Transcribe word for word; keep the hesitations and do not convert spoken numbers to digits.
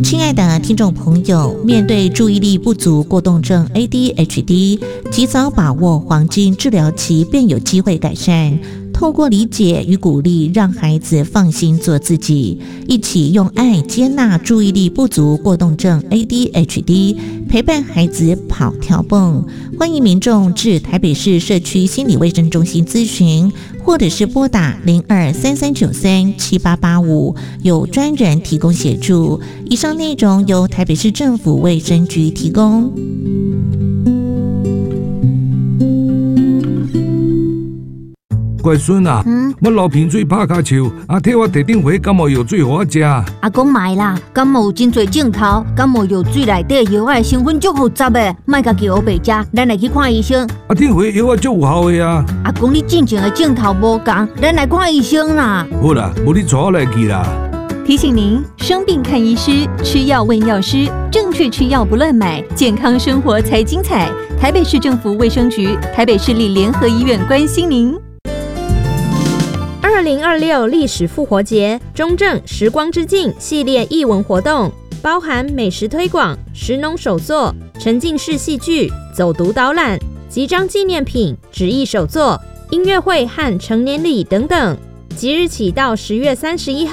亲爱的听众朋友，面对注意力不足过动症 A D H D， 及早把握黄金治疗期便有机会改善。透过理解与鼓励，让孩子放心做自己，一起用爱接纳注意力不足过动症 A D H D， 陪伴孩子跑跳蹦。欢迎民众至台北市社区心理卫生中心咨询，或者是拨打零二三三九三七八八五，有专人提供协助。以上内容由台北市政府卫生局提供。 乖孙啊，嗯、我流鼻水拍骹球，啊，替我摕顶回感冒药水互我食。 阿公买啦，感冒有真侪症头，感冒药水内底药仔成分足复杂的，莫家己学白食，咱来去看医生。 啊，顶回药仔足有效的啊。 阿公，你进前的症头无同，咱来看医生啦。 好啦，无你带我来去啦。 提醒您，生病看医师，吃药问药师，正确吃药不乱买，健康生活才精彩。台北市政府卫生局、台北市立联合医院关心您。 二零二六历史复活节中正时光之境系列艺文活动，包含美食推广、食农手作、沉浸式戏剧、走读导览、集章纪念品、纸艺手作、音乐会和成年礼等等。即日起到十月三十一号